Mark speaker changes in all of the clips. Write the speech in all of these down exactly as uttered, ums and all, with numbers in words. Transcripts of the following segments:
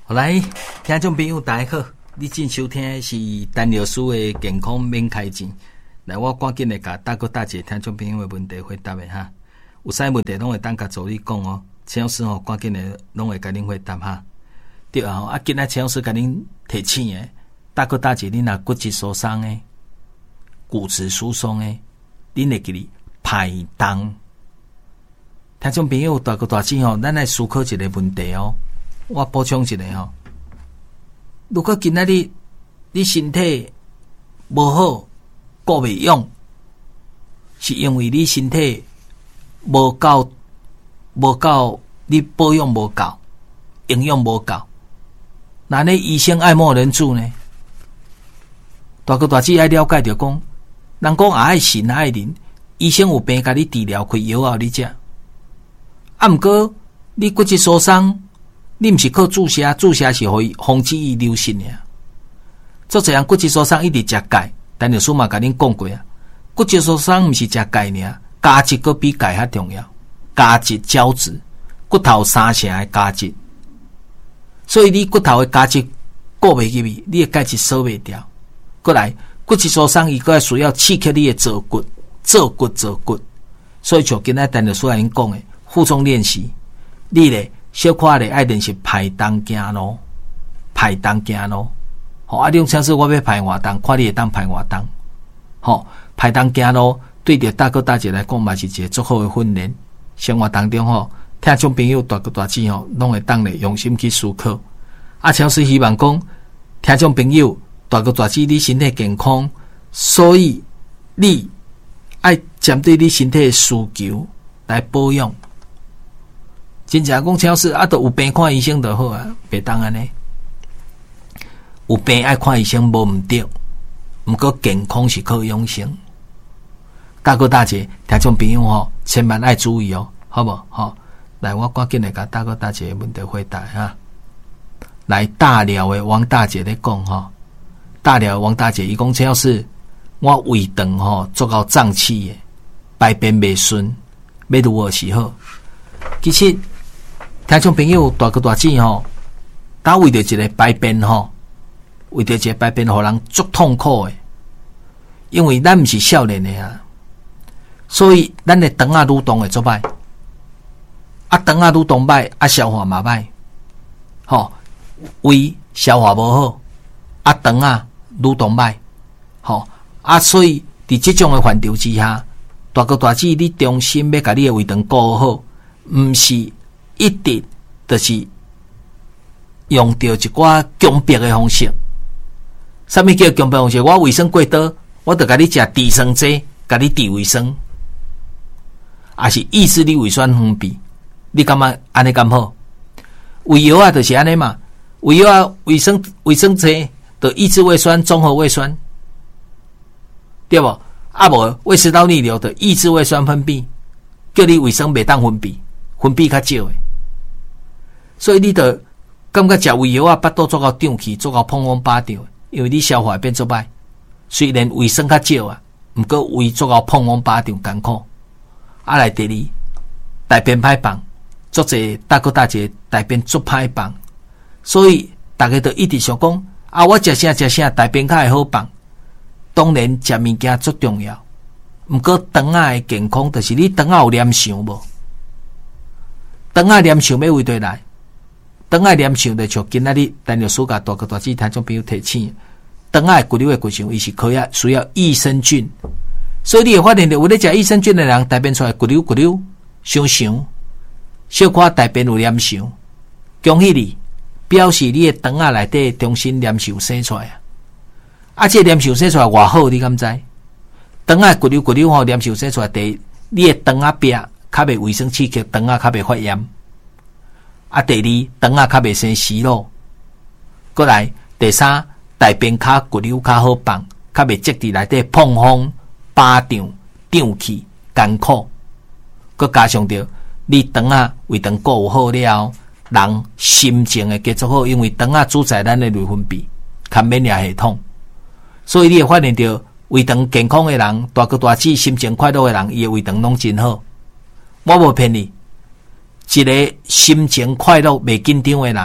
Speaker 1: 好来，听众朋友大家好，你正收听的是陈老师的健康免开钱。来，我赶紧来甲大哥大姐听众朋友的问题回答的哈。有啥问题拢会当甲助理讲哦，陈老师吼赶紧来拢会甲恁回答哈。对啊，啊，今仔陈老师甲恁提醒的，大哥大姐，恁若骨质疏松的、骨质疏松的，恁会记哩排冻。听众朋友大哥大姐吼，咱来思考一个问题哦。我补充一下吼，如果今仔日你身体无好，顾袂用，是因为你身体无够，无够，你保养无够，营养无够，那呢医生爱莫能助呢？大哥大姐爱了解着讲，人讲也爱信也爱灵，医生有病甲你治疗，开药后你食，啊毋过你骨质疏松。你毋是靠注射，注射是互伊防止伊流失尔。做这样骨质疏松一直食钙，但是苏嘛甲恁讲过啊，骨质疏松毋是食钙尔，胶质佫比钙较重要，胶质胶质，骨头三成的胶质，所以你骨头的胶质顾袂入去，你的钙质锁袂掉。过来，骨质疏松伊佫要需要刺激你的坐骨，坐骨坐骨，所以像今仔陈老师甲恁讲的负重练习，你咧。小可咧爱练习排冻行路，排冻行路。好，啊，你用像是我要排活动，看你会当排活动。好，排冻行路对着大哥大姐来讲嘛是一个足好的训练。生活当中吼，听众朋友大哥大姐吼，拢会当咧用心去思考。啊，超是希望讲，听众朋友大哥大姐你身体健康，所以你爱针对你身体的需求来保养。真正讲超市啊，都有病看医生就好啊，别当安尼。有病爱看医生无毋对，毋过健康是靠养生。大哥大姐，听众朋友吼，千万爱注意哦，好无？好，来，我赶紧来甲大哥大姐的问题回答哈。来，大寮的王大姐咧讲吼，大寮的王大姐伊讲超市，我胃肠吼做到胀气的，排便袂顺，要如何是好？其实。听众朋友大哥大姐吼，打为着一个排便吼，为着一个排便，互人足痛苦的。因为咱毋是少年的啊，所以咱的肠啊蠕动会做歹，啊肠啊蠕动歹，啊消化嘛歹，吼胃消化无好，啊肠啊蠕动歹，吼啊所以伫即种的范畴之下，大哥大姐你中心要甲你的胃肠顾好，毋是。一直就是用到一寡强迫的方式。什么叫强迫方式？我卫生过多，我就甲你食地酸剂，甲你治卫生，也是抑制你胃酸分泌。你感觉安尼咁好？胃药啊，就是安尼嘛。胃药啊，卫生卫生剂就抑制胃酸、综合胃酸，对无？啊无胃食道逆流就抑制胃酸分泌，叫你胃酸袂当分泌，分泌较少诶。所以你就感觉食胃药啊，腹肚做到胀气，做到砰砰巴掉，因为你消化变做歹。虽然胃酸较少啊，毋过胃做到砰砰巴掉艰苦。啊来第二，大便歹放，做者大哥大姐大便足歹放，所以大家都一直想讲啊，我食啥食啥，大便较会好放。当然食物件足重要，毋过肠仔的健康，就是你肠仔有黏想无？肠仔黏想要为对来。肠仔黏想就像今仔日陈老师甲大哥大姐听众朋友提醒，肠仔骨瘤的骨想，伊是可以需要益生菌，所以你会发现到有咧食益生菌的人，大便出来骨瘤骨瘤，想想，小可大便有黏想，恭喜你，表示你的肠仔内底重新黏想生出来啊！啊，这黏想生出来偌好，你敢知？肠仔骨瘤骨瘤吼，黏想生出来，第一，你的肠仔壁较袂卫生刺激，肠仔较袂发炎。啊，第二，肠仔较袂生息肉，过来，第三，大便较骨瘤较好放，较袂积伫内底碰风、巴胀、胀气、艰苦，佮加上着你肠仔胃肠顾有好了，人心情会继续好，因为肠仔主宰咱的内分泌、较免疫系统，所以你会发现到胃肠健康的人，大哥大姐心情快乐的人，伊的胃肠拢真好。我无骗你。一个心情快乐、袂紧张的人，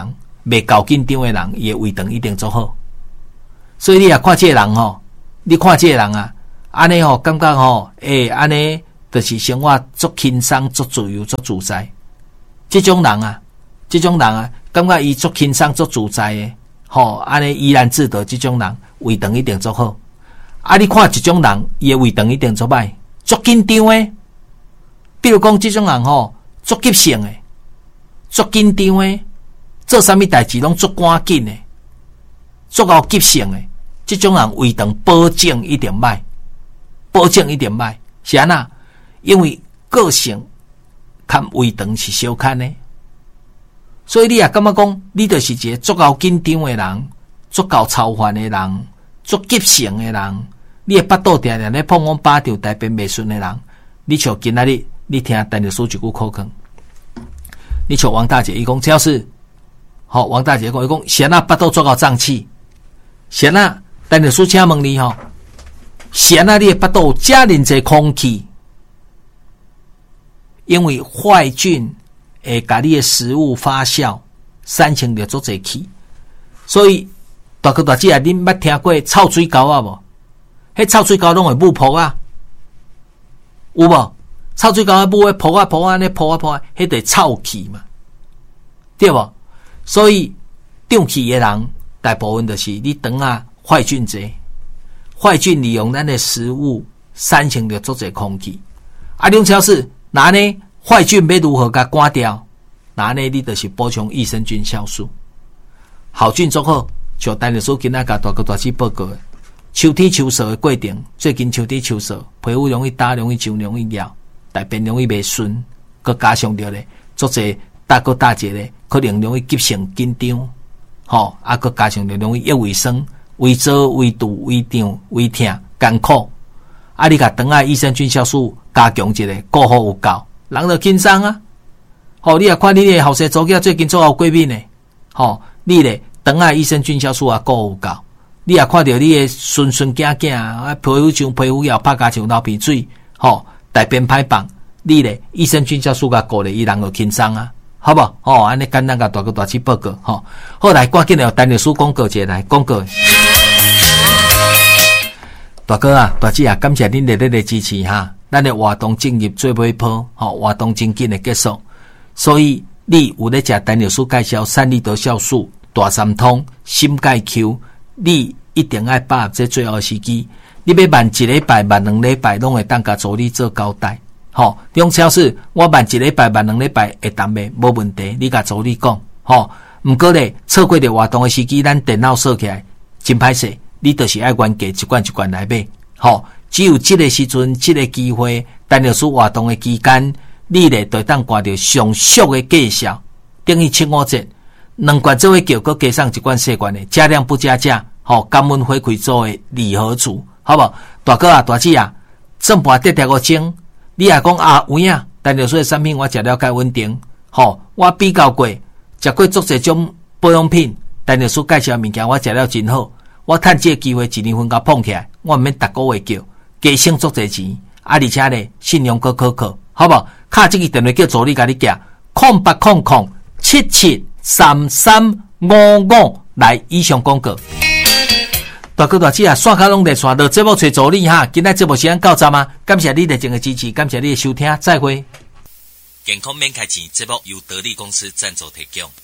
Speaker 1: 未够紧张的人，伊的胃肠一定做好。所以你也看这个人吼，你看这个人啊，安尼吼感觉吼，诶、欸，安尼就是生活足轻松、足自由、足自在。这种人啊，这种人啊，感觉伊足轻松、足自在的，吼，安尼怡然自得。这种人胃肠一定做好。啊，你看一种人，伊的胃肠一定做歹，足紧张的。比如讲，这种人吼，足急性的，足紧张的，做啥物代志拢足赶紧的，足够急性的。这种人胃肠保证一定歹，保证一定歹。是安那？因为个性跟胃肠是相牵的，所以你也感觉讲，你就是一个足够紧张的人，足够操烦的人，足急性的人。你的腹肚定定咧碰碰巴掌，大便袂顺的人，你像今仔日你听陈律师一句口劝，你像王大姐伊讲，只要是好、哦，王大姐讲伊讲，先啊腹肚足够胀气，先啊。陈律师请问你吼，先啊，你的腹肚遮尔侪空气，因为坏菌会甲你的食物发酵，产生着足侪气，所以大哥大姐啊，恁捌听过臭水沟啊无？迄臭水沟拢会冒泡啊，有无？臭水沟啊，冒泡啊泡啊，尼泡啊泡啊，迄个臭气嘛，对无？所以胀气的人，大部分就是你肠啊。坏菌侪，坏菌利用咱的食物产生着足侪空气。啊，两条是那呢？坏菌要如何甲赶掉？那呢？你就是补充益生菌酵素，好菌做好。像陈律师今仔甲大哥大姐报告的，秋天秋燥的过程，最近秋天秋燥，皮肤容易打，容易痒，容易咬，大便容易袂顺，佮加上着咧，足侪大哥大姐咧，可能容易急性紧张，吼，啊，佮加上着容易郁胃酸。胃燥、胃肚、胃胀、胃痛、艰苦，啊！你甲肠啊益生菌酵素加强一下，顾好有够，人就轻松啊！吼、哦，你也看你的后生祖囝最近做好过敏的，吼、哦，你咧肠啊益生菌酵素啊顾有够，你也看到你的孙孙囝囝啊，皮肤像皮肤要拍甲像流鼻水，吼、哦，大便歹放，你咧益生菌酵素甲顾咧，伊人就轻松啊！好不好？哦，安尼简单甲大哥大姐报告，吼、哦，好来，赶紧来陈律师广告一下来广告。大哥啊，大姐啊，感谢恁热烈的支持哈！咱的活动正入最尾波，吼、哦，活动真紧的结束，所以你有咧食陈律师介绍三利得酵素、大三通、心钙 Q， 你一定要把握这最后的时机。你要慢一礼拜、慢两礼拜，拢会当甲助理做交代。吼、哦，中超市我慢一礼拜、慢两礼拜会当袂无问题，你甲助理讲，吼、哦。毋过咧，错过着活动的时机，咱电脑锁起来，真歹势。你就是爱原价一罐一罐来买，吼、哦！只有这个时阵、这个机会，陈律师活动的期间，你咧就当挂着上俗的价销，等于七五折，两罐做伙叫，佮加上一罐细罐的，加量不加价，吼、哦！感恩回馈做的礼盒组，好无？大哥啊，大姐啊，正盘跌跌个钟，你也讲啊，有影，陈律师的产品我食了解稳定，吼、哦！我比较过，食过足侪种保养品，陈律师介绍物件我食了真好。我趁这个机会一年份甲碰起来，我毋免逐个月叫，加省足侪钱，啊！而且咧信用可可靠，好无？卡这个电话叫助理甲你寄，空八空空七七三三五五来以上广告。大哥大姐啊，线卡拢在线，到节目找助理哈。今仔节目时间到站啊，感谢你热情的支持，感谢你的收听，再会。
Speaker 2: 健康免开钱节目由得力公司赞助提供。